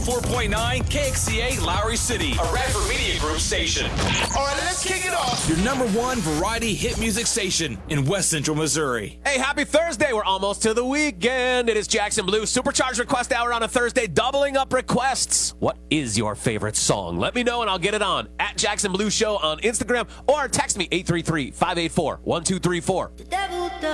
104.9 KXCA Lowry City, a Radford Media Group station. All right, let's kick it off. Your number one variety hit music station in West Central Missouri. Hey, happy Thursday. We're almost to the weekend. It is Jackson Blue Supercharged Request Hour on a Thursday, doubling up requests. What is your favorite song? Let me know and I'll get it on at Jackson Blue Show on Instagram or text me 833-584-1234.